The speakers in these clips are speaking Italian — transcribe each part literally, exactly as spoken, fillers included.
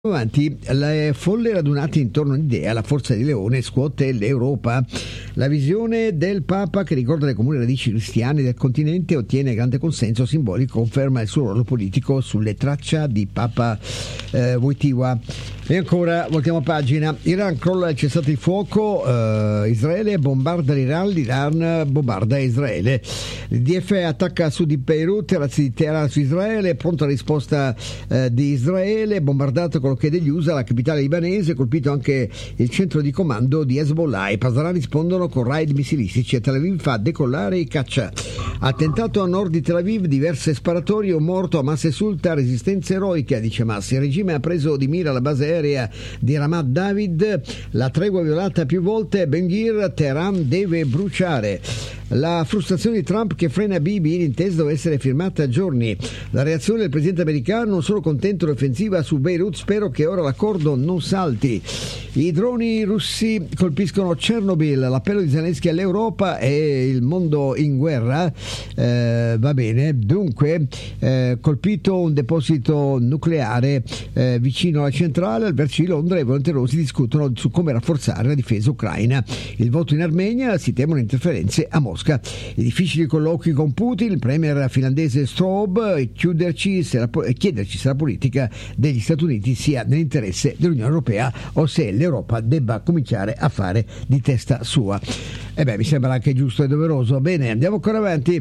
Avanti, le folle radunate intorno all'idea, la forza di Leone scuote l'Europa. La visione del Papa, che ricorda le comuni radici cristiane del continente, ottiene grande consenso simbolico, conferma il suo ruolo politico sulle traccia di Papa eh, Wojtyła. E ancora, voltiamo pagina. Iran crolla il cessate il fuoco, eh, Israele bombarda l'Iran, l'Iran bombarda Israele. Il D F attacca a sud di Beirut, razzi di Teheran su Israele, pronta risposta eh, di Israele, bombardato con l'ok degli U S A la capitale libanese, colpito anche il centro di comando di Hezbollah. I Pasdarà rispondono con raid missilistici e Tel Aviv fa decollare i caccia. Attentato a nord di Tel Aviv, diverse sparatorie, un morto, Hamas esulta, resistenza eroica, dice Hamas. Il regime ha preso di mira la base aerea di Ramat David, la tregua violata più volte, Ben Gvir, Teheran deve bruciare. La frustrazione di Trump che frena Bibi, l'intesa deve essere firmata a giorni. La reazione del presidente americano: non sono contento dell'offensiva su Beirut, spero che ora l'accordo non salti. I droni russi colpiscono Chernobyl, l'appello di Zelensky all'Europa e il mondo in guerra. Eh, va bene, dunque eh, colpito un deposito nucleare eh, vicino alla centrale, al vertice di Londra i volenterosi discutono su come rafforzare la difesa ucraina. Il voto in Armenia, si temono interferenze a Mosca. I difficili colloqui con Putin, il premier finlandese Strobe, chiuderci se la, chiederci se la politica degli Stati Uniti sia nell'interesse dell'Unione Europea o se l'Europa debba cominciare a fare di testa sua. E beh, mi sembra anche giusto e doveroso. Bene, andiamo ancora avanti.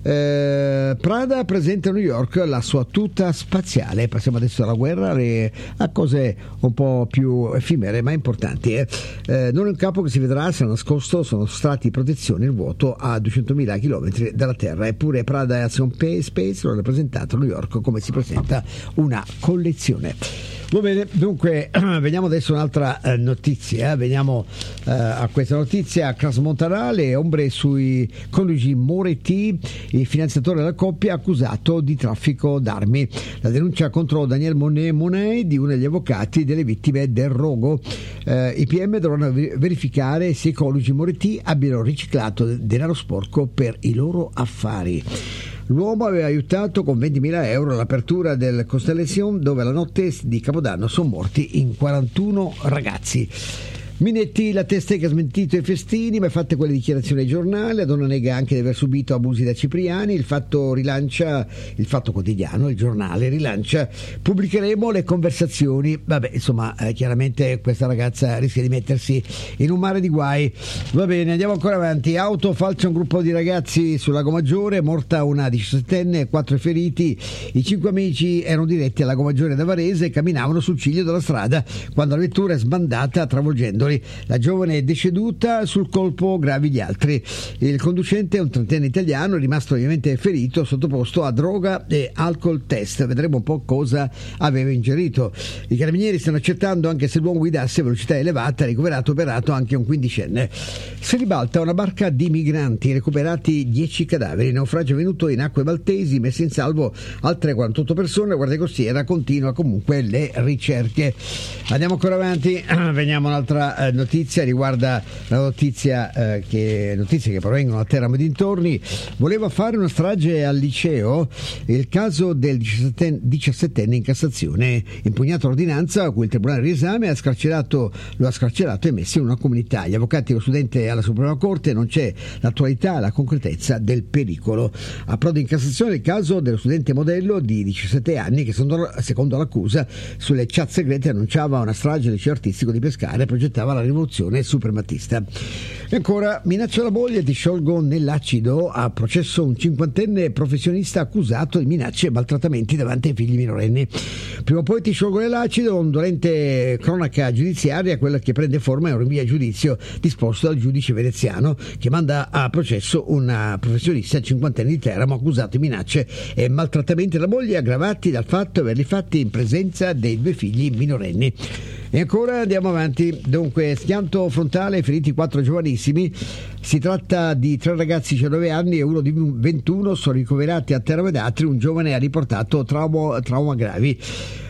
Eh, Prada presenta a New York la sua tuta spaziale. Passiamo adesso alla guerra, le, a cose un po' più effimere ma importanti. Eh. Eh, non è un capo che si vedrà se nascosto sono strati di protezione il vuoto a duecentomila chilometri dalla Terra. Eppure Prada e Action Space lo hanno presentato a New York come si presenta una collezione. Va bene, dunque veniamo adesso a un'altra eh, notizia, veniamo eh, a questa notizia. Crans-Montana, le ombre sui coniugi Moretti, il finanziatore della coppia accusato di traffico d'armi. La denuncia contro Daniel Monet Monet, di uno degli avvocati delle vittime del rogo. Eh, I P M dovranno verificare se i coniugi Moretti abbiano riciclato denaro sporco per i loro affari. L'uomo aveva aiutato con ventimila euro all'apertura del Constellation, dove la notte di Capodanno sono morti in quarantuno ragazzi. Minetti, la testa che ha smentito i festini, ma fatte quelle dichiarazioni ai giornali. La donna nega anche di aver subito abusi da Cipriani. Il Fatto rilancia, il Fatto Quotidiano, il giornale rilancia: pubblicheremo le conversazioni. Vabbè, insomma, eh, chiaramente questa ragazza rischia di mettersi in un mare di guai. Va bene, andiamo ancora avanti. Auto falcia un gruppo di ragazzi sul Lago Maggiore, morta una diciassettenne e quattro feriti. I cinque amici erano diretti al Lago Maggiore da Varese e camminavano sul ciglio della strada quando la vettura è sbandata travolgendoli. La giovane è deceduta, sul colpo gravi gli altri. Il conducente, un trentenne italiano, è rimasto ovviamente ferito, sottoposto a droga e alcol test. Vedremo un po' cosa aveva ingerito. I carabinieri stanno accertando anche se l'uomo guidasse a velocità elevata, ricoverato operato anche un quindicenne. Si ribalta una barca di migranti, recuperati dieci cadaveri. Naufragio avvenuto in acque maltesi, messe in salvo altre quarantotto persone. La Guardia Costiera continua comunque le ricerche. Andiamo ancora avanti, veniamo a un'altra notizia, riguarda la notizia eh, che notizie che provengono da Teramo e dintorni. Voleva fare una strage al liceo, il caso del diciassettenne in Cassazione, impugnato l'ordinanza a cui il tribunale di riesame ha scarcerato, lo ha scarcerato e messo in una comunità. Gli avvocati dello studente alla Suprema Corte: non c'è l'attualità e la concretezza del pericolo. Approda in Cassazione il caso dello studente modello di diciassette anni che secondo, secondo l'accusa sulle chat segrete annunciava una strage al liceo artistico di Pescara e progettava la rivoluzione suprematista. E ancora, minaccia alla moglie, ti sciolgo nell'acido. A processo un cinquantenne professionista accusato di minacce e maltrattamenti davanti ai figli minorenni. Prima o poi ti sciolgo nell'acido, un dolente cronaca giudiziaria, quella che prende forma è un rinvio a giudizio disposto dal giudice veneziano che manda a processo una professionista cinquantenne di Teramo accusato di minacce e maltrattamenti alla moglie aggravati dal fatto di averli fatti in presenza dei due figli minorenni. E ancora andiamo avanti. Dunque, schianto frontale, feriti quattro giovanissimi. Si tratta di tre ragazzi di diciannove anni e uno di ventuno, sono ricoverati a Teramo ed Atri. Un giovane ha riportato trauma, trauma gravi.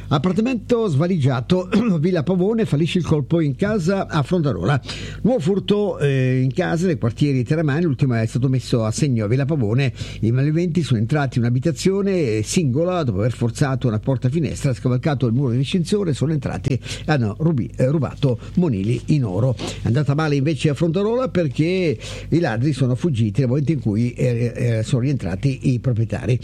Appartamento svaligiato, Villa Pavone, fallisce il colpo in casa a Frontarola. Nuovo furto eh, in casa nei quartieri Teramani, l'ultimo è stato messo a segno a Villa Pavone. I malviventi sono entrati in un'abitazione singola dopo aver forzato una porta finestra, scavalcato il muro di distinzione, sono entrati e hanno rubi, eh, rubato monili in oro. È andata male invece a Frontarola perché i ladri sono fuggiti nel momento in cui eh, eh, sono rientrati i proprietari.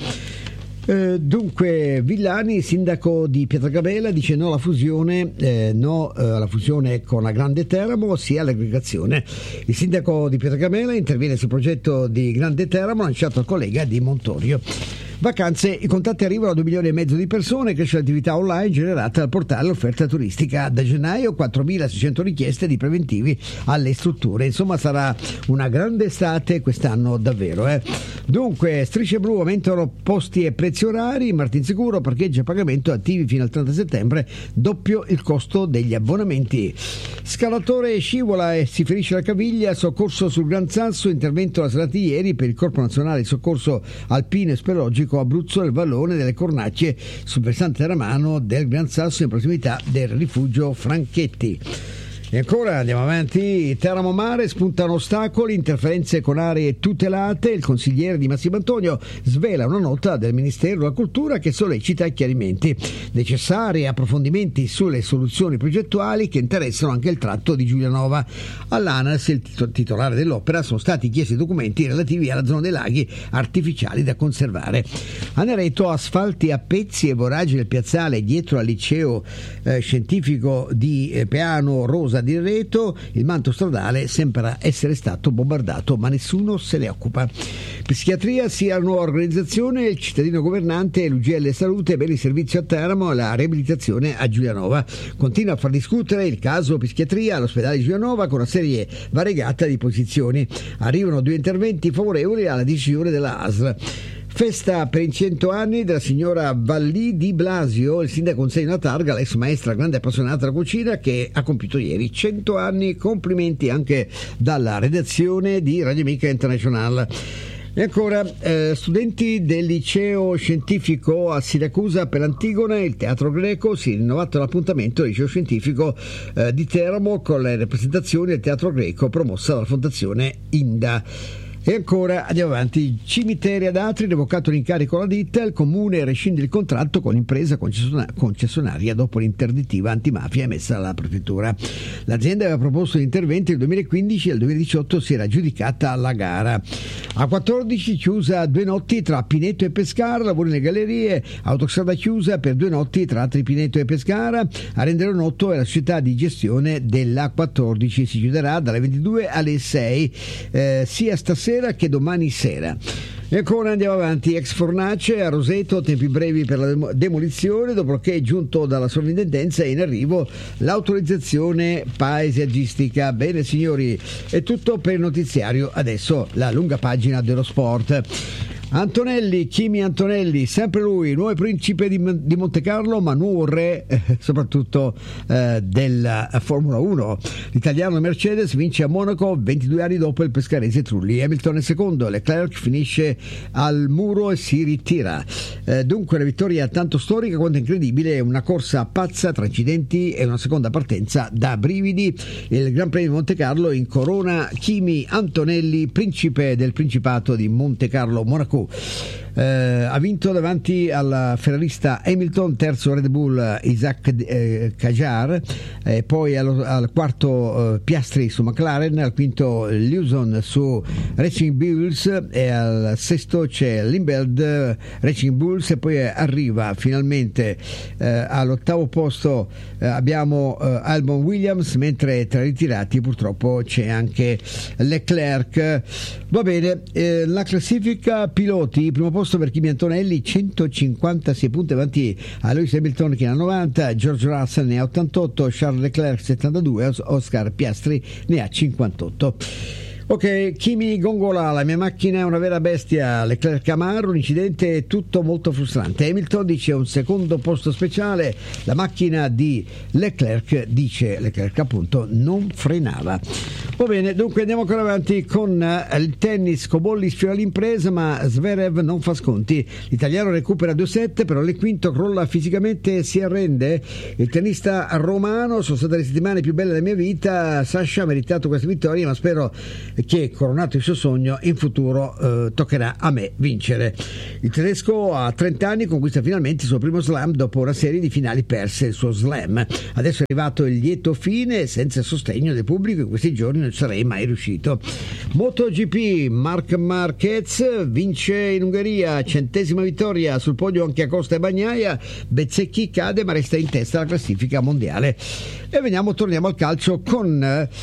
Eh, dunque Villani, sindaco di Pietragabella, dice no alla fusione, eh, no eh, alla fusione con la Grande Teramo, sì all'aggregazione. Il sindaco di Pietragabella interviene sul progetto di Grande Teramo lanciato al collega di Montorio. Vacanze, i contatti arrivano a due milioni e mezzo di persone, cresce l'attività online generata dal portale offerta turistica. Da gennaio quattromilaseicento richieste di preventivi alle strutture. Insomma sarà una grande estate quest'anno davvero. Eh. Dunque, Strisce Blu aumentano posti e prezzi orari, Martinsicuro parcheggio a pagamento attivi fino al trenta settembre, doppio il costo degli abbonamenti. Scalatore scivola e si ferisce la caviglia, soccorso sul Gran Sasso, intervento la serata di ieri per il Corpo Nazionale di Soccorso Alpino e Speleologico Abruzzo nel vallone delle Cornacce sul versante teramano del Gran Sasso in prossimità del rifugio Franchetti. E ancora andiamo avanti. Teramo Mare, spuntano ostacoli, interferenze con aree tutelate. Il consigliere di Massimo Antonio svela una nota del Ministero della Cultura che sollecita chiarimenti necessari, approfondimenti sulle soluzioni progettuali che interessano anche il tratto di Giulianova. All'ANAS, il titolare dell'opera, sono stati chiesti documenti relativi alla zona dei laghi artificiali da conservare. A Nereto, asfalti a pezzi e voraggi del piazzale dietro al liceo eh, scientifico di eh, Peano Rosa di Reto. Il manto stradale sembra essere stato bombardato ma nessuno se ne occupa. Psichiatria, sia la nuova organizzazione, il cittadino governante e l'U G L Salute, bene il servizio a Teramo e la riabilitazione a Giulianova. Continua a far discutere il caso psichiatria all'ospedale di Giulianova con una serie variegata di posizioni. Arrivano due interventi favorevoli alla decisione della A S L. Festa per i cento anni della signora Vallì di Blasio, il sindaco consegna una targa all'ex maestra grande appassionata della cucina che ha compiuto ieri cento anni. Complimenti anche dalla redazione di Radio Amica International. E ancora, eh, studenti del liceo scientifico a Siracusa per Antigone, il teatro greco, si è rinnovato l'appuntamento del liceo scientifico eh, di Teramo con le rappresentazioni del teatro greco promossa dalla fondazione Inda. E ancora andiamo avanti. Cimiteri ad Atri, revocato l'incarico alla ditta, il comune rescinde il contratto con l'impresa concessionaria dopo l'interdittiva antimafia emessa dalla prefettura. L'azienda aveva proposto gli interventi nel duemilaquindici e nel duemiladiciotto si era aggiudicata la gara. A quattordici chiusa due notti tra Pineto e Pescara, lavori nelle gallerie, autostrada chiusa per due notti tra Pineto e Pescara. A rendere noto è la società di gestione della quattordici, si chiuderà dalle ventidue alle sei, eh, sia stasera che domani sera. E ancora andiamo avanti. Ex fornace a Roseto, tempi brevi per la demolizione dopo che è giunto dalla sovrintendenza e in arrivo l'autorizzazione paesaggistica. Bene signori, è tutto per il notiziario, adesso la lunga pagina dello sport. Antonelli, Kimi Antonelli, sempre lui, nuovo principe di, di Montecarlo, ma nuovo re eh, soprattutto eh, della Formula uno. L'italiano Mercedes vince a Monaco ventidue anni dopo il pescarese Trulli. Hamilton è secondo, Leclerc finisce al muro e si ritira. Eh, dunque una vittoria tanto storica quanto incredibile, una corsa pazza tra incidenti e una seconda partenza da brividi. Il Gran Premio di Montecarlo in corona Kimi Antonelli, principe del Principato di Montecarlo Monaco. Eh, ha vinto davanti al ferrarista Hamilton, terzo Red Bull Isaac eh, Kajar, eh, poi allo, al quarto eh, Piastri su McLaren, al quinto Lawson su Racing Bulls e al sesto c'è Limbeld Racing Bulls e poi arriva finalmente eh, all'ottavo posto eh, abbiamo eh, Albon Williams, mentre tra i ritirati purtroppo c'è anche Leclerc. Va bene, eh, la classifica piloti, primo posto per Kimi Antonelli, centocinquantasei punti avanti a Lewis Hamilton che ne ha novanta, George Russell ne ha ottantotto, Charles Leclerc settantadue, Oscar Piastri ne ha cinquantotto. Ok, Kimi Gongola, la mia macchina è una vera bestia. Leclerc Camaro, un incidente tutto molto frustrante. Hamilton dice un secondo posto speciale, la macchina di Leclerc, dice Leclerc appunto, non frenava. Va bene, dunque andiamo ancora avanti con il tennis. Cobolli sfiora l'impresa ma Zverev non fa sconti. L'italiano recupera due set, però il quinto crolla fisicamente e si arrende. Il tennista romano: sono state le settimane più belle della mia vita. Sasha ha meritato questa vittoria, ma spero che, coronato il suo sogno, in futuro eh, toccherà a me vincere. Il tedesco a trenta anni conquista finalmente il suo primo slam dopo una serie di finali perse il suo slam. Adesso è arrivato il lieto fine, senza il sostegno del pubblico in questi giorni non sarei mai riuscito. MotoGP, Marc Marquez vince in Ungheria, centesima vittoria, sul podio anche Acosta e Bagnaia. Bezzecchi cade ma resta in testa alla classifica mondiale. E veniamo, torniamo al calcio con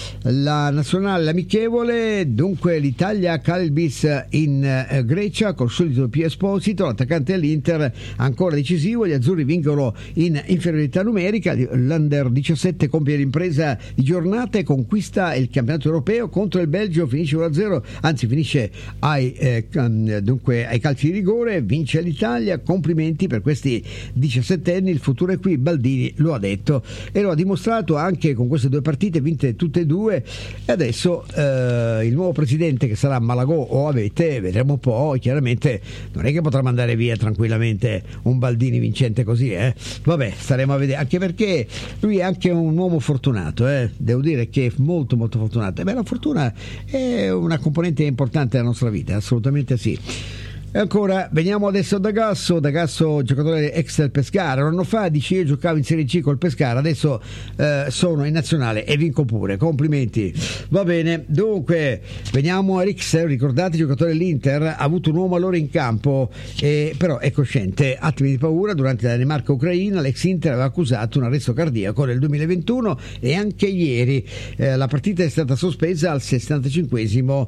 la nazionale amichevole. Dunque l'Italia Calbis in Grecia col solito Pio Esposito, l'attaccante dell'Inter ancora decisivo. Gli azzurri vincono in inferiorità numerica. L'Under diciassette compie l'impresa di giornata e conquista il campionato europeo contro il Belgio, finisce uno a zero, anzi finisce ai, eh, dunque, ai calci di rigore. Vince l'Italia, complimenti per questi diciassettenni, il futuro è qui, Baldini lo ha detto e lo ha dimostrato anche con queste due partite vinte tutte e due. E adesso eh, il nuovo presidente, che sarà Malagò o Avete, vedremo un po'. Chiaramente non è che potrà mandare via tranquillamente un Baldini vincente così, eh. Vabbè, staremo a vedere, anche perché lui è anche un uomo fortunato, eh. Devo dire che è molto molto fortunato. E beh, la fortuna è una componente importante della nostra vita, assolutamente sì. E ancora, veniamo adesso da Gasso, da Gasso, giocatore ex del Pescara. Un anno fa dice: io giocavo in Serie C col Pescara, adesso eh, sono in nazionale e vinco pure, complimenti. Va bene, dunque veniamo a Rix, ricordate, giocatore dell'Inter, ha avuto un uomo allora in campo, eh, però è cosciente, attimi di paura. Durante la Danimarca-Ucraina l'ex Inter aveva accusato un arresto cardiaco nel duemilaventuno e anche ieri eh, la partita è stata sospesa al sessantacinquesimo,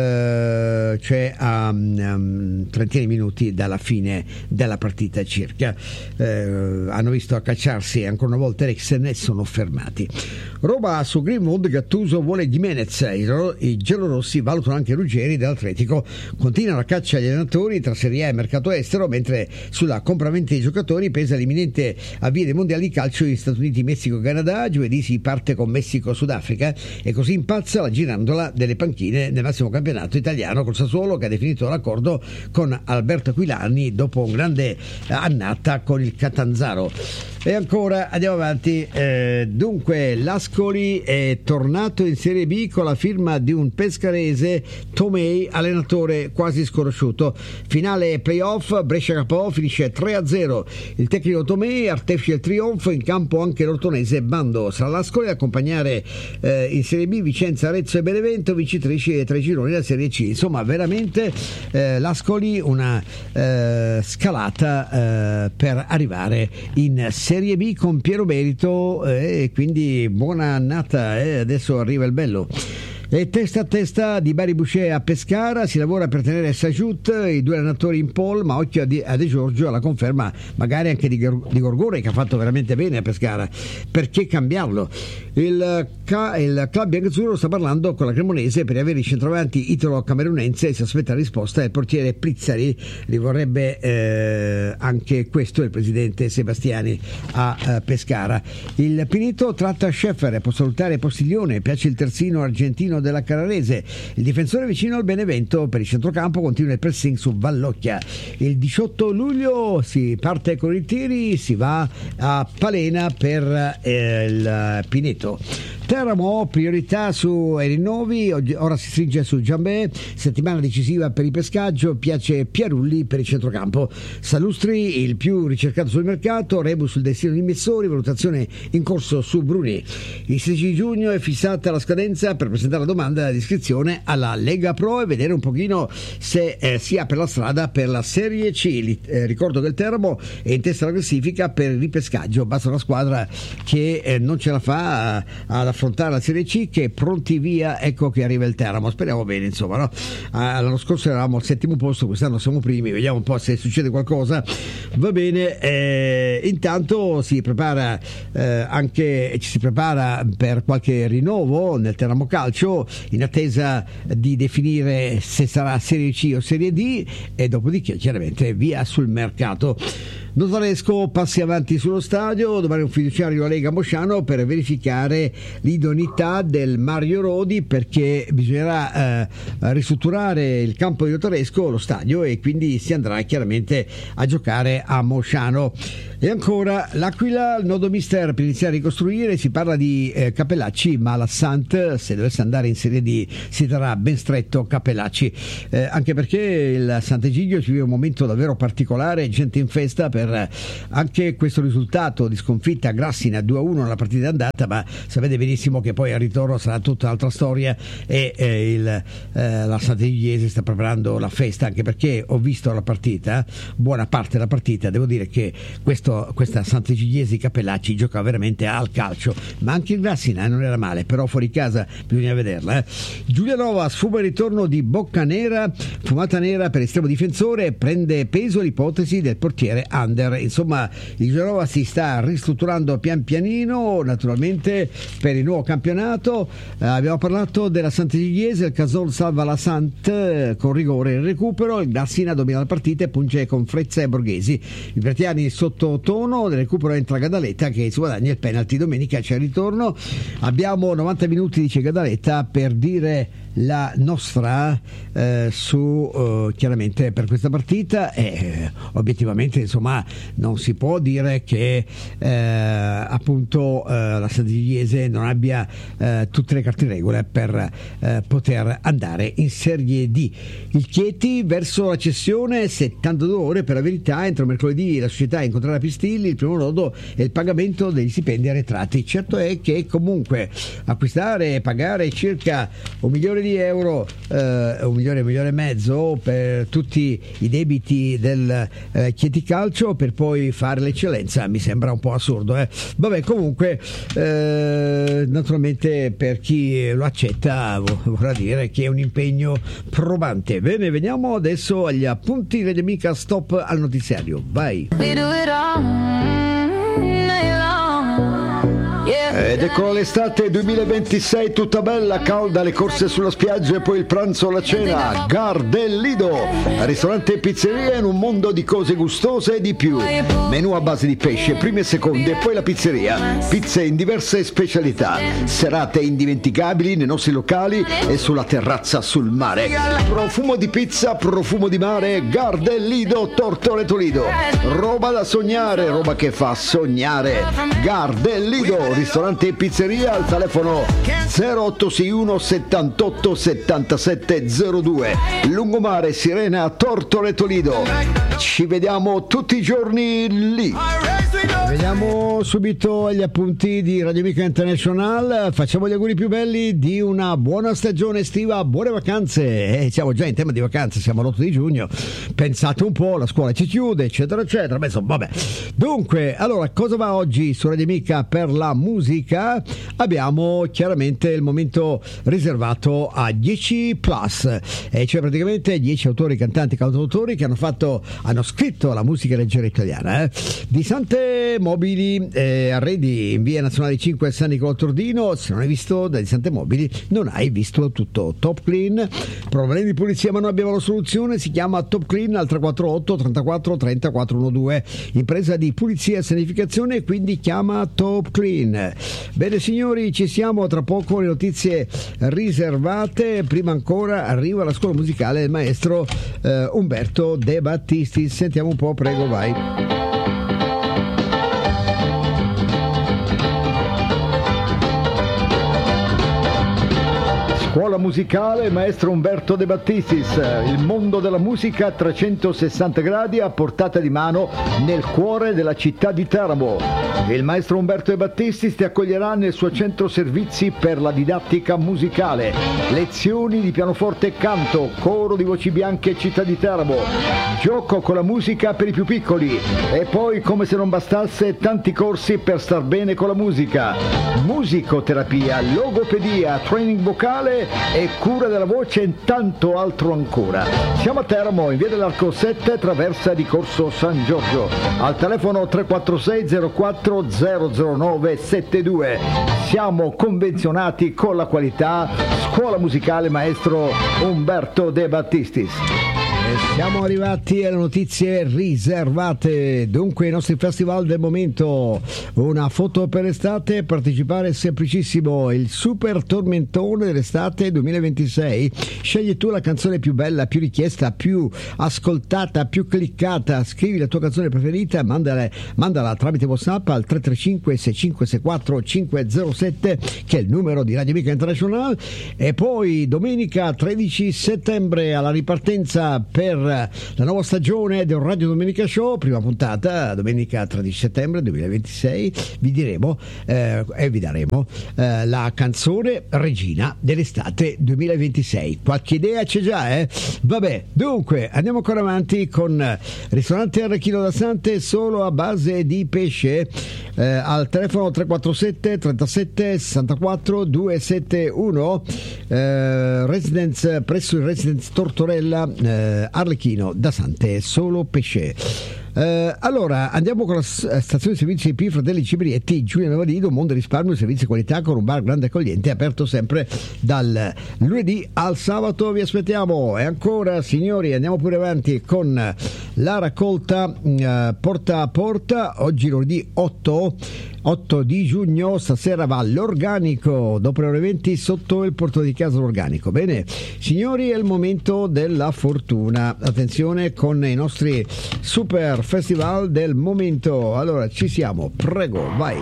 eh, cioè a um, trentina di minuti dalla fine della partita circa. Eh, hanno visto accacciarsi ancora una volta Eriksen e sono fermati. Roma su Greenwood, Gattuso vuole Gimenez, i, i giallorossi valutano anche Ruggeri dell'Atletico. Continua la caccia agli allenatori tra Serie A e mercato estero, mentre sulla compravendita dei giocatori pesa l'imminente avvio dei mondiali di calcio in Stati Uniti, Messico e Canada. Giovedì si parte con Messico-Sudafrica e così impazza la girandola delle panchine nel massimo campionato italiano, col Sassuolo che ha definito l'accordo con Alberto Aquilani dopo un grande annata con il Catanzaro. E ancora andiamo avanti. Eh, dunque l'Ascoli è tornato in Serie B con la firma di un pescarese, Tomei, allenatore quasi sconosciuto. Finale playoff, Brescia-Capò, finisce tre a zero. Il tecnico Tomei artefice il trionfo, in campo anche l'ortonese Bando. Sarà l'Ascoli ad accompagnare eh, in Serie B Vicenza, Arezzo e Benevento, vincitrici tra i gironi della Serie C. Insomma, veramente eh, l'Ascoli una eh, scalata eh, per arrivare in Serie B con pieno merito, e eh, quindi buona annata, eh, adesso arriva il bello. E testa a testa di Bari Boucher a Pescara, si lavora per tenere Sajut, i due allenatori in pole, ma occhio a De Giorgio alla conferma magari anche di, di Gorgore, che ha fatto veramente bene a Pescara. Perché cambiarlo? Il, il club biancazzurro sta parlando con la Cremonese per avere i centravanti italo-camerunense e si aspetta la risposta del portiere Prizzari. Li vorrebbe eh, anche questo il presidente Sebastiani a eh, Pescara. Il Pineto tratta Scheffer, può salutare Postiglione, piace il terzino argentino della Carrarese. Il difensore vicino al Benevento, per il centrocampo continua il pressing su Vallocchia. Il diciotto luglio si parte con i tiri, si va a Palena per eh, il Pineto. Teramo, priorità su ai rinnovi, ora si stringe su Giambè, settimana decisiva per il pescaggio, piace Piarulli per il centrocampo. Salustri, il più ricercato sul mercato, rebus sul destino di Messori, valutazione in corso su Bruni. Il sedici giugno è fissata la scadenza per presentare la domanda di iscrizione alla Lega Pro e vedere un pochino se eh, si apre la strada per la Serie C. Eh, ricordo che il Teramo è in testa alla classifica per il ripescaggio, basta una squadra che eh, non ce la fa ad affrontare affrontare la Serie C, che pronti via, ecco che arriva il Teramo, speriamo bene, insomma, no? Ah, l'anno scorso eravamo al settimo posto, quest'anno siamo primi, vediamo un po' se succede qualcosa. Va bene, eh, intanto si prepara eh, anche ci si prepara per qualche rinnovo nel Teramo Calcio, in attesa di definire se sarà Serie C o Serie D, e dopodiché chiaramente via sul mercato. Notaresco passi avanti sullo stadio, domani un fiduciario Lega Mosciano per verificare l'idoneità del Mario Rodi, perché bisognerà eh, ristrutturare il campo di Notaresco, lo stadio, e quindi si andrà chiaramente a giocare a Mosciano. E ancora l'Aquila, il nodo mister per iniziare a ricostruire, si parla di eh, Capellacci, ma la Sant, se dovesse andare in Serie D, si terrà ben stretto Capellacci, eh, anche perché il Sant'Egidio ci vive un momento davvero particolare, gente in festa per anche questo risultato di sconfitta a Grassina due a uno nella partita d'andata, ma sapete benissimo che poi al ritorno sarà tutta un'altra storia, e eh, il, eh, la Sant'Egidiese sta preparando la festa, anche perché ho visto la partita, buona parte della partita, devo dire che questo questa Sant'Egidiese Capellacci gioca veramente al calcio, ma anche il Grassina non era male, però fuori casa bisogna vederla. eh. Giulianova sfuma il ritorno di Boccanera, fumata nera per estremo difensore, prende peso l'ipotesi del portiere Under. Insomma, il Giulianova si sta ristrutturando pian pianino, naturalmente per il nuovo campionato. Eh, abbiamo parlato della Sant'Egidiese, il Casol salva la Sant eh, con rigore in recupero, il Grassina domina la partita e punge con Frezza e Borghesi. I Bertiani sotto tono, nel recupero entra Gadaletta che si guadagna il penalty. Domenica c'è il ritorno, abbiamo novanta minuti, dice Gadaletta, per dire la nostra eh, su eh, chiaramente per questa partita, e eh, obiettivamente insomma non si può dire che eh, appunto eh, la Sant'Egidiese non abbia eh, tutte le carte in regola per eh, poter andare in Serie D. Il Chieti verso la cessione, settantadue ore per la verità, entro mercoledì la società incontrerà Pistilli, il primo nodo è il pagamento degli stipendi arretrati. Certo è che comunque acquistare e pagare circa un milione di euro, eh, un milione, un milione e mezzo per tutti i debiti del eh, Chieti Calcio, per poi fare l'eccellenza, mi sembra un po' assurdo. Eh. Vabbè, comunque eh, naturalmente per chi lo accetta vorrà dire che è un impegno probante. Bene, veniamo adesso agli appunti degli Amica, stop al notiziario, vai. Ed ecco l'estate duemilaventisei tutta bella, calda, le corse sulla spiaggia e poi il pranzo o la cena. Gar del Lido, ristorante e pizzeria in un mondo di cose gustose e di più. Menù a base di pesce, prime e seconde, e poi la pizzeria. Pizze in diverse specialità. Serate indimenticabili nei nostri locali e sulla terrazza sul mare. Profumo di pizza, profumo di mare. Gar del Lido, Tortoreto Lido. Roba da sognare, roba che fa sognare. Gar del Lido, ristorante e pizzeria, al telefono zero otto sei uno settantotto settantasette zero due, Lungomare, Sirena, Tortoreto Lido. Ci vediamo tutti i giorni lì. Vediamo subito gli appunti di Radio Amica International. Facciamo gli auguri più belli di una buona stagione estiva, buone vacanze. Eh, siamo già in tema di vacanze, siamo all'otto di giugno. Pensate un po', la scuola ci chiude, eccetera, eccetera. Beh, insomma, vabbè. Dunque, allora, cosa va oggi su Radio Amica per la musica? Abbiamo chiaramente il momento riservato a dieci plus, e cioè praticamente dieci autori, cantanti, cantautori che hanno fatto, hanno scritto la musica leggera italiana. Eh. Di Sante Mobili, eh, arredi in via Nazionale cinque a San Nicolò Tordino. Se non hai visto da Di Sante Mobili non hai visto tutto. Top Clean, problemi di pulizia ma noi abbiamo la soluzione, si chiama Top Clean al tre quattro otto trentaquattro trenta quattrocentododici, impresa di pulizia e sanificazione, quindi chiama Top Clean. Bene signori, ci siamo, tra poco le notizie riservate, prima ancora arriva la scuola musicale del maestro eh, Umberto De Battisti. Sentiamo un po', prego, vai. Scuola musicale maestro Umberto De Battistis, il mondo della musica a trecentosessanta gradi a portata di mano nel cuore della città di Teramo. Il maestro Umberto De Battistis ti accoglierà nel suo centro servizi per la didattica musicale, lezioni di pianoforte e canto, coro di voci bianche e Città di Teramo, gioco con la musica per i più piccoli e poi, come se non bastasse, tanti corsi per star bene con la musica, musicoterapia, logopedia, training vocale e cura della voce e tanto altro ancora. Siamo a Teramo, in via dell'Arco sette, traversa di Corso San Giorgio, al telefono tre quattro sei zero quattro zero zero nove sette due. Siamo convenzionati con la qualità. Scuola musicale maestro Umberto De Battistis. Siamo arrivati alle notizie riservate. Dunque, i nostri festival del momento. Una foto per l'estate, partecipare è semplicissimo. Il super tormentone dell'estate duemilaventisei. Scegli tu la canzone più bella, più richiesta, più ascoltata, più cliccata. Scrivi la tua canzone preferita, mandala, mandala tramite WhatsApp al tre tre cinque sei cinque sei quattro cinque zero sette, che è il numero di Radio Amica International. E poi domenica tredici settembre, alla ripartenza per la nuova stagione del Radio Domenica Show, prima puntata, domenica tredici settembre duemilaventisei, vi diremo eh, e vi daremo eh, la canzone regina dell'estate duemilaventisei. Qualche idea c'è già, eh? Vabbè, dunque andiamo ancora avanti con ristorante Arlecchino da Sante, solo a base di pesce, eh, al telefono tre quattro sette trentasette sessantaquattro duecentosettantuno, eh, Residence, presso il Residence Tortorella, eh, Arlecchino da Sante, solo pesce. Uh, allora andiamo con la stazione di servizi I P Fratelli Cibrietti, Giulia Navalido, Mondo Risparmio, servizi di qualità con un bar grande e accogliente, aperto sempre dal lunedì al sabato. Vi aspettiamo. E ancora, signori, andiamo pure avanti con la raccolta uh, porta a porta. Oggi lunedì otto di giugno, stasera va l'organico dopo le ore venti sotto il portone di casa l'organico. Bene signori, è il momento della fortuna. Attenzione con i nostri super festival del momento. Allora ci siamo, prego, vai.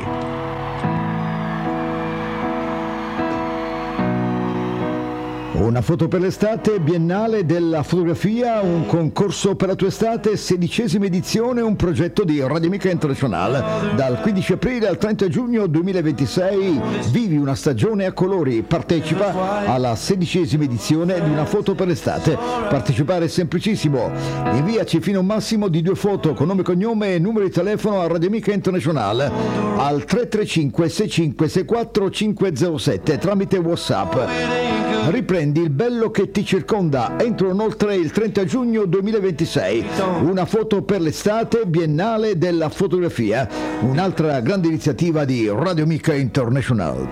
Una foto per l'estate, Biennale della fotografia, un concorso per la tua estate, sedicesima edizione, un progetto di Radio Amica International. Dal quindici aprile al trenta giugno duemilaventisei vivi una stagione a colori. Partecipa alla sedicesima edizione di Una foto per l'estate. Partecipare è semplicissimo. Inviaci fino a un massimo di due foto con nome, cognome e numero di telefono a Radio Amica International al tre tre cinque sei cinque sei quattro cinque zero sette tramite WhatsApp. Riprendi il bello che ti circonda entro inoltre il trenta giugno duemilaventisei. Una foto per l'estate, Biennale della fotografia, un'altra grande iniziativa di Radio Amica International.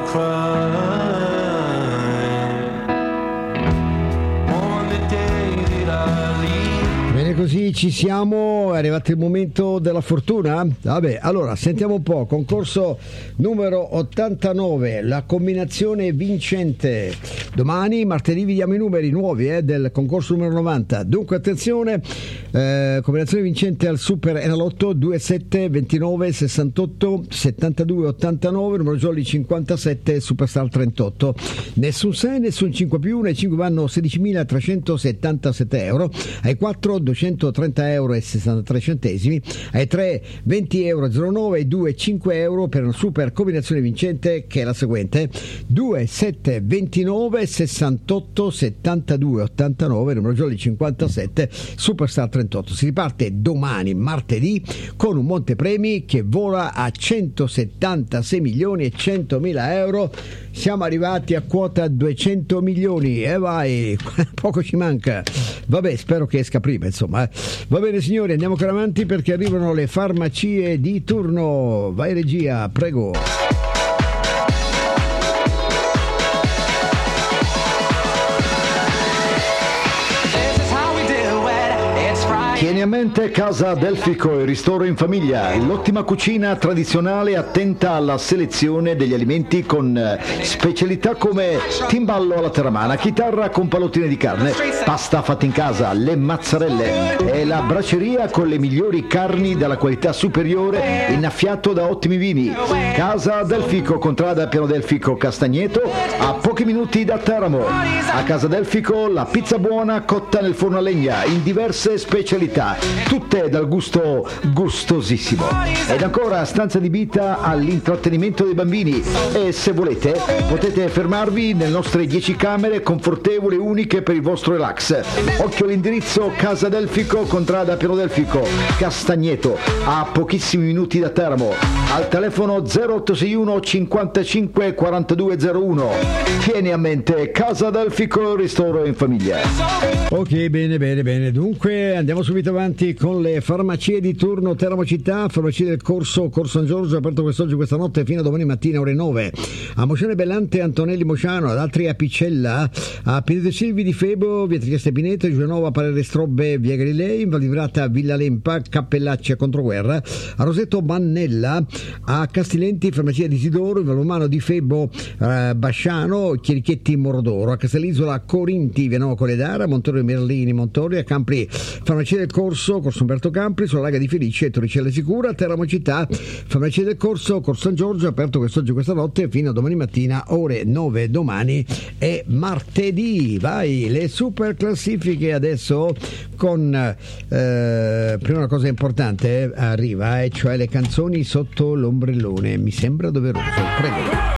Così ci siamo, è arrivato il momento della fortuna. Vabbè, allora sentiamo un po'. Concorso numero ottantanove, la combinazione vincente. Domani, martedì, vi diamo i numeri nuovi eh, del concorso numero novanta. Dunque attenzione, eh, combinazione vincente al Super Enalotto ventisette ventinove sessantotto settantadue ottantanove, numero jolly cinquantasette, Superstar trentotto. Nessun sei, nessun cinque più, nei cinque vanno sedicimilatrecentosettantasette euro, ai quattro duecentotrenta euro e sessantatré centesimi, ai tre venti euro zero nove, ai due cinque euro per una super combinazione vincente che è la seguente: due sette ventinove sessantotto settantadue ottantanove, numero jolly cinquantasette, Superstar trentotto. Si riparte domani martedì con un montepremi che vola a centosettantasei milioni e centomila euro. Siamo arrivati a quota duecento milioni e vai, poco ci manca. Vabbè, spero che esca prima, insomma. Eh. Va bene signori, andiamo ancora avanti perché arrivano le farmacie di turno. Vai regia, prego. Tieni a mente Casa Delfico, il ristoro in famiglia, l'ottima cucina tradizionale attenta alla selezione degli alimenti con specialità come timballo alla terramana, chitarra con pallottine di carne, pasta fatta in casa, le mazzarelle e la braceria con le migliori carni dalla qualità superiore, innaffiato da ottimi vini. Casa Delfico, contrada Piano Delfico Castagneto, a pochi minuti da Teramo. A Casa Delfico la pizza buona cotta nel forno a legna in diverse specialità. tutte dal gusto gustosissimo. Ed ancora stanza adibita all'intrattenimento dei bambini e se volete potete fermarvi nelle nostre dieci camere confortevoli e uniche per il vostro relax. Occhio all'indirizzo Casa Delfico, contrada Piero Delfico, Castagneto, a pochissimi minuti da Teramo, al telefono zero otto sei uno cinquantacinque quarantadue zero uno. Tieni a mente Casa Delfico, ristoro in famiglia. Ok, bene, bene, bene. Dunque andiamo subito avanti con le farmacie di turno Teramo Città. Farmacie del Corso, Corso San Giorgio, aperto quest'oggi, questa notte fino a domani mattina ore nove. A Mocione Bellante, Antonelli Mociano, ad altri a Picella, a Pineto Silvi di Febo, via Trieste Pineto, Giulianova, Parere Strobbe, via Galilei, in Val di Vrata, Villa Lempa, Cappellacci a Controguerra, a Rosetto Mannella, a Castilenti, farmacia di Isidoro, in Valomano di Febo, eh, Basciano, Chierichetti Morodoro, a Castellisola Corinti, via Nuova Coledara, Montorio Merlini, Montorio, a Campri, farmacia del Corso, Corso Umberto Campri, sulla Laga di Felice, Torricella Sicura, Teramo Città, farmacia del Corso, Corso San Giorgio, aperto quest'oggi, questa notte, fino a domani mattina, ore nove. Domani è martedì. Vai, le super classifiche adesso con eh, prima una cosa importante eh, arriva, e cioè le canzoni sotto l'ombrellone. Mi sembra doveroso, prego.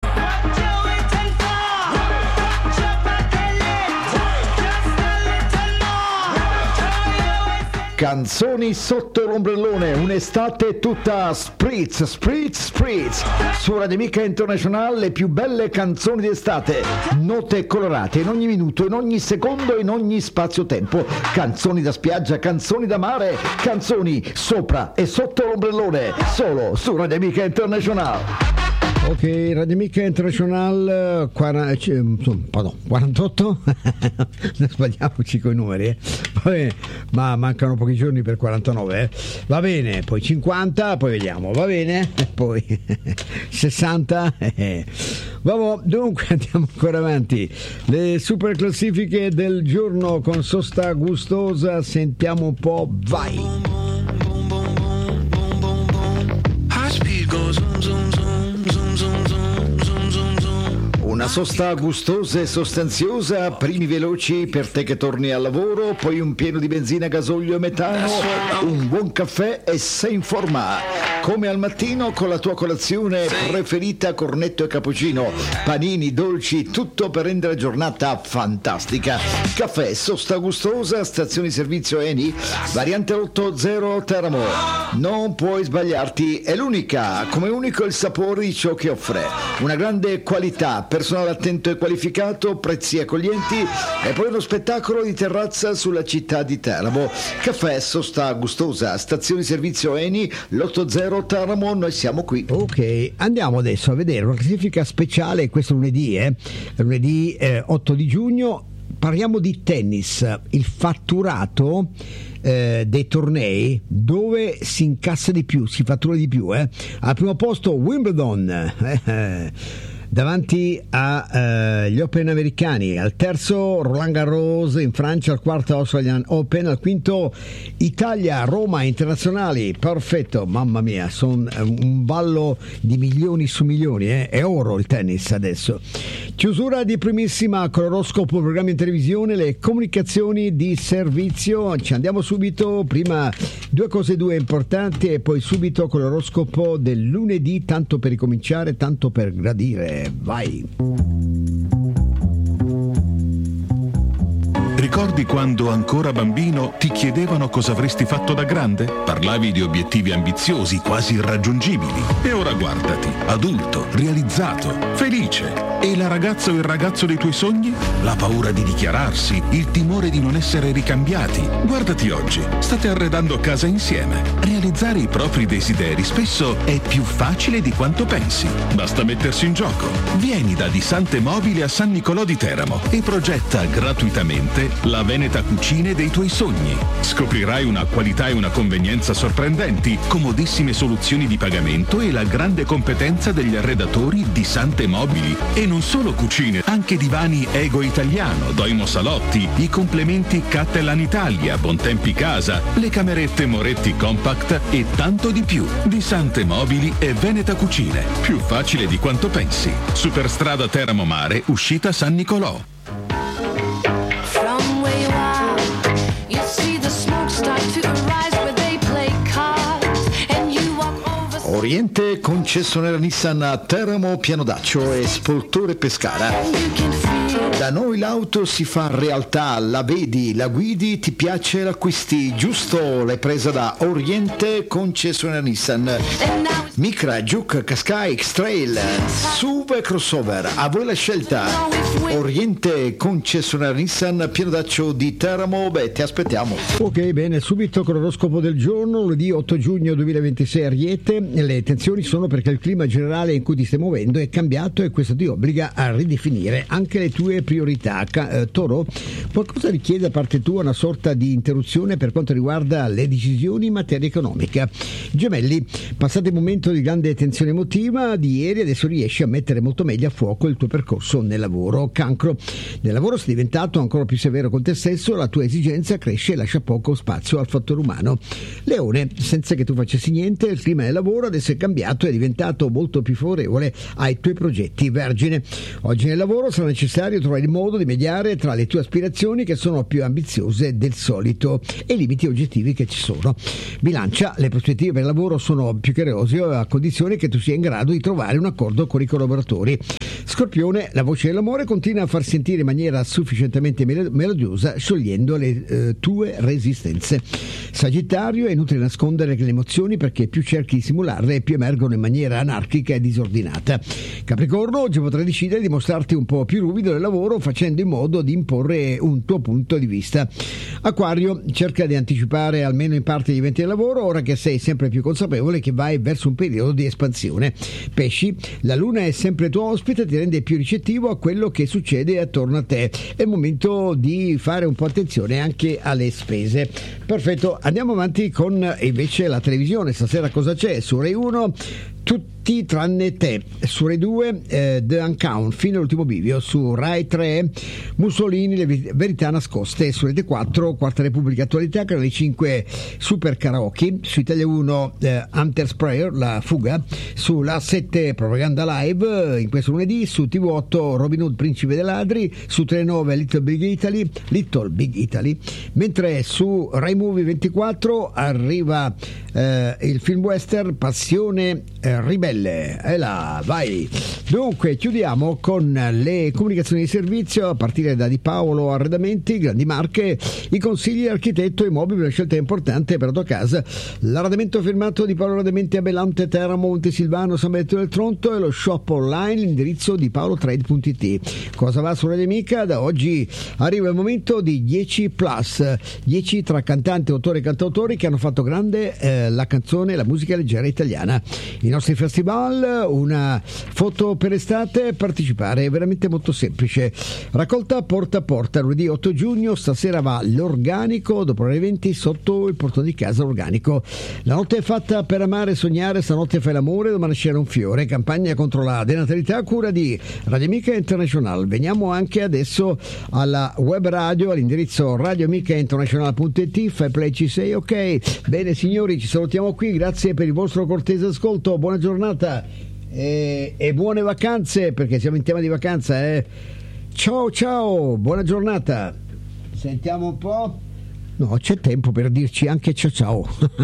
Canzoni sotto l'ombrellone, un'estate tutta spritz, spritz, spritz. Su Radio Amica International le più belle canzoni d'estate, note colorate in ogni minuto, in ogni secondo, in ogni spazio-tempo. Canzoni da spiaggia, canzoni da mare, canzoni sopra e sotto l'ombrellone, solo su Radio Amica International. Ok, Radio Amica International pardon, quarantotto non sbagliamoci con i numeri eh. Vabbè, ma mancano pochi giorni per quarantanove eh. Va bene, poi cinquanta, poi vediamo, va bene, e poi sessanta eh. Vabbè, dunque andiamo ancora avanti, le super classifiche del giorno con sosta gustosa, sentiamo un po', vai. Una sosta gustosa e sostanziosa, primi veloci per te che torni al lavoro, poi un pieno di benzina, gasolio e metano, un buon caffè e sei in forma. Come al mattino con la tua colazione preferita, cornetto e cappuccino, panini, dolci, tutto per rendere la giornata fantastica. Caffè, sosta gustosa, stazione servizio Eni, variante otto zero Teramo. Non puoi sbagliarti, è l'unica, come unico il sapore di ciò che offre. Una grande qualità, personale attento e qualificato, prezzi accoglienti e poi uno spettacolo di terrazza sulla città di Teramo. Caffè, sosta gustosa, stazione servizio Eni, l'otto zero Teramo, noi siamo qui. Ok, andiamo adesso a vedere una classifica speciale questo lunedì, eh? lunedì eh, otto di giugno. Parliamo di tennis, il fatturato eh, dei tornei dove si incassa di più, si fattura di più. Eh? Al primo posto Wimbledon, eh, davanti agli eh, Open americani, al terzo Roland Garros in Francia, al quarto Australian Open, al quinto Italia, Roma Internazionali, perfetto, mamma mia, sono un ballo di milioni su milioni, eh? È oro il tennis adesso. Chiusura di primissima con l'oroscopo, programmi in televisione, le comunicazioni di servizio. Ci andiamo subito, prima due cose due importanti e poi subito con l'oroscopo del lunedì, tanto per ricominciare, tanto per gradire. Vai. Ricordi quando ancora bambino ti chiedevano cosa avresti fatto da grande? Parlavi di obiettivi ambiziosi, quasi irraggiungibili. E ora guardati, adulto, realizzato, felice. E la ragazza o il ragazzo dei tuoi sogni? La paura di dichiararsi, il timore di non essere ricambiati. Guardati oggi, state arredando casa insieme. Realizzare i propri desideri spesso è più facile di quanto pensi. Basta mettersi in gioco. Vieni da Disante Mobili a San Nicolò di Teramo e progetta gratuitamente la Veneta Cucine dei tuoi sogni. Scoprirai una qualità e una convenienza sorprendenti, comodissime soluzioni di pagamento e la grande competenza degli arredatori di Sante Mobili. E non solo cucine, anche divani Ego Italiano, Doimo Salotti, i complementi Cattelan Italia, Bontempi Casa, le camerette Moretti Compact e tanto di più. Di Sante Mobili e Veneta Cucine. Più facile di quanto pensi. Superstrada Teramo Mare, uscita San Nicolò. From where you are, you see the smoke start to rise. Oriente, concessionaria Nissan a Teramo, Pianodaccio e Spoltore Pescara. Da noi l'auto si fa realtà, la vedi, la guidi, ti piace, l'acquisti, giusto, l'hai presa da Oriente, concessionaria Nissan. Micra, Juke, Qashqai, X-Trail, S U V e crossover, a voi la scelta. Oriente, concessionaria Nissan, Pianodaccio di Teramo, beh, ti aspettiamo. Ok, bene, subito con l'oroscopo del giorno, lunedì otto giugno duemilaventisei a Ariete. Le tensioni sono perché il clima generale in cui ti stai muovendo è cambiato e questo ti obbliga a ridefinire anche le tue priorità. Eh, Toro, qualcosa richiede da parte tua una sorta di interruzione per quanto riguarda le decisioni in materia economica. Gemelli, passate il momento di grande tensione emotiva di ieri, adesso riesci a mettere molto meglio a fuoco il tuo percorso nel lavoro. Cancro, nel lavoro sei diventato ancora più severo con te stesso, la tua esigenza cresce e lascia poco spazio al fattore umano. Leone, senza che tu facessi niente, il clima del lavoro adesso è cambiato e è diventato molto più favorevole ai tuoi progetti. Vergine, oggi nel lavoro sarà necessario trovare il modo di mediare tra le tue aspirazioni che sono più ambiziose del solito e i limiti oggettivi che ci sono. Bilancia, le prospettive per il lavoro sono più che roseo a condizione che tu sia in grado di trovare un accordo con i collaboratori. Scorpione, la voce dell'amore continua a far sentire in maniera sufficientemente melodiosa, sciogliendo le eh, tue resistenze. Sagittario, è inutile nascondere le emozioni perché più cerchi di simularle più emergono in maniera anarchica e disordinata. Capricorno, oggi potrai decidere di mostrarti un po' più ruvido nel lavoro facendo in modo di imporre un tuo punto di vista. Acquario, cerca di anticipare almeno in parte gli eventi del lavoro ora che sei sempre più consapevole che vai verso un periodo di espansione. Pesci, la luna è sempre tua ospite, ti rende più ricettivo a quello che succede attorno a te. È il momento di fare un po' attenzione anche alle spese. Perfetto, andiamo avanti con invece la televisione. Stasera cosa c'è? Su Rai uno tutti tranne te, su Rai due eh, The Uncount fino all'ultimo bivio, su Rai tre Mussolini, le verità nascoste, su Rete quattro Quarta Repubblica Attualità, Canale cinque Super Karaoke, su Italia uno eh, Hunter's Prayer, La fuga, su La sette Propaganda Live in questo lunedì, su T V otto Robin Hood Principe dei ladri, su Telenove Little Big Italy, Little Big Italy, mentre su Rai Movie ventiquattro arriva eh, il film western Passione eh, Ribelle. E là, vai. Dunque, chiudiamo con le comunicazioni di servizio a partire da Di Paolo Arredamenti, grandi marche, i consigli architetto e mobili, una scelta importante per la tua casa. L'arredamento firmato Di Paolo Arredamenti a Belante, Teramo, Montesilvano, San Benedetto del Tronto e lo shop online, l'indirizzo di paolotrade punto it. Cosa va su Radio Amica? Da oggi arriva il momento di dieci plus, dieci tra cantanti, autori e cantautori che hanno fatto grande eh, la canzone, la musica leggera italiana. I nostri festival, una foto per estate, partecipare è veramente molto semplice. Raccolta porta a porta, lunedì otto giugno, stasera va l'organico, dopo le venti sotto il portone di casa organico. La notte è fatta per amare e sognare, stanotte fai l'amore, domani c'era un fiore, campagna contro la denatalità a cura di Radio Amica International. Veniamo anche adesso alla web radio, all'indirizzo radio amica international punto it, fai play ci sei, ok. Bene signori, ci salutiamo qui, grazie per il vostro cortese ascolto, buona giornata e, e buone vacanze, perché siamo in tema di vacanza, eh. Ciao ciao, buona giornata. Sentiamo un po'. No, c'è tempo per dirci anche ciao ciao.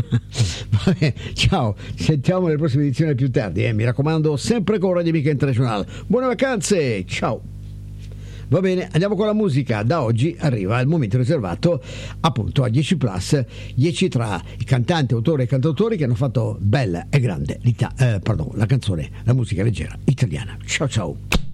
Vabbè, ciao, sentiamo nelle prossime edizioni più tardi, eh. Mi raccomando, sempre con Radio Amica International. Buone vacanze, ciao. Va bene, andiamo con la musica. Da oggi arriva il momento riservato appunto a dieci plus, dieci tra i cantanti, autori e cantautori che hanno fatto bella e grande l'Ita- eh, pardon, la canzone, la musica leggera italiana. Ciao ciao.